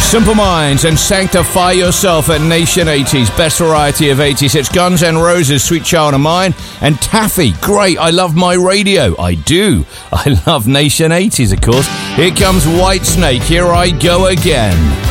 Simple Minds and Sanctify Yourself at Nation 80s. Best variety of 80s. It's Guns N' Roses, Sweet Child of Mine, and Taffy. Great, I love my radio. I do. I love Nation 80s, of course. Here comes Whitesnake. Here I go again.